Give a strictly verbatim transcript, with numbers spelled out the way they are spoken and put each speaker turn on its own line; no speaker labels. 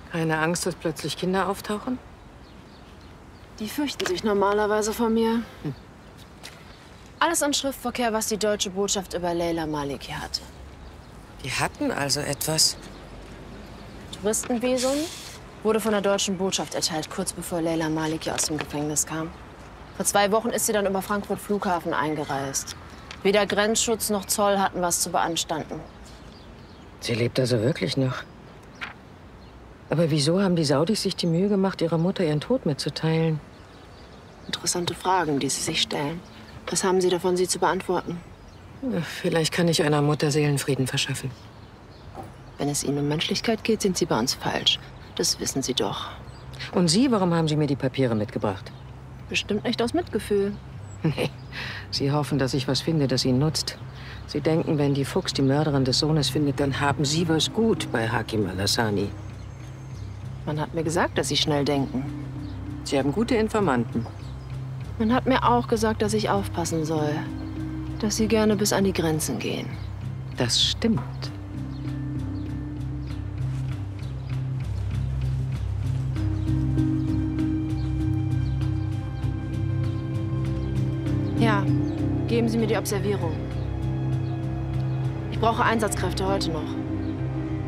Keine Angst, dass plötzlich Kinder auftauchen?
Die fürchten sich normalerweise vor mir. Hm. Alles an Schriftverkehr, was die deutsche Botschaft über Leila Maliki hatte.
Die hatten also etwas?
Touristenvisum wurde von der deutschen Botschaft erteilt, kurz bevor Leila Maliki aus dem Gefängnis kam. Vor zwei Wochen ist sie dann über Frankfurt Flughafen eingereist. Weder Grenzschutz noch Zoll hatten was zu beanstanden.
Sie lebt also wirklich noch? Aber wieso haben die Saudis sich die Mühe gemacht, ihrer Mutter ihren Tod mitzuteilen?
Interessante Fragen, die sie sich stellen. Was haben Sie davon, sie zu beantworten?
Ja, vielleicht kann ich einer Mutter Seelenfrieden verschaffen.
Wenn es Ihnen um Menschlichkeit geht, sind Sie bei uns falsch. Das wissen Sie doch.
Und Sie, warum haben Sie mir die Papiere mitgebracht?
Bestimmt nicht aus Mitgefühl.
Nee, Sie hoffen, dass ich was finde, das Ihnen nutzt. Sie denken, wenn die Fuchs die Mörderin des Sohnes findet, dann haben Sie was gut bei Hakim al-Hassani.
Man hat mir gesagt, dass Sie schnell denken.
Sie haben gute Informanten.
Man hat mir auch gesagt, dass ich aufpassen soll. Dass Sie gerne bis an die Grenzen gehen.
Das stimmt.
Ja, geben Sie mir die Observierung. Ich brauche Einsatzkräfte heute noch.